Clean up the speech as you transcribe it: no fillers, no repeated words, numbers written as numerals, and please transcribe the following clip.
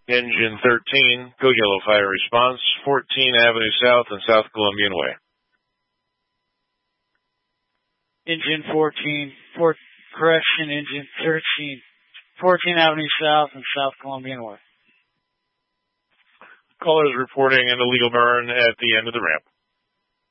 Engine 13, go yellow fire response, 14 Avenue South and South Columbian Way. Engine 14, correction, Engine 13, 14 Avenue South and South Columbian Way. Callers reporting an illegal burn at the end of the ramp.